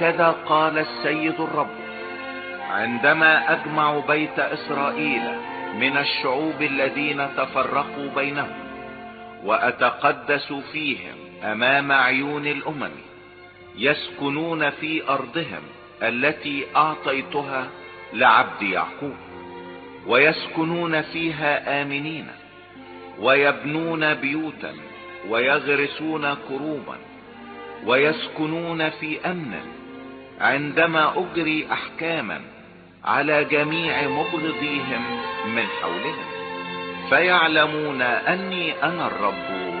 هكذا قال السيد الرب: عندما اجمع بيت اسرائيل من الشعوب الذين تفرقوا بينهم واتقدس فيهم امام عيون الامم، يسكنون في ارضهم التي اعطيتها لعبد يعقوب، ويسكنون فيها امنين، ويبنون بيوتا، ويغرسون كروبا، ويسكنون في امن، عندما اجري احكاما على جميع مبغضيهم من حولهم، فيعلمون اني انا الرب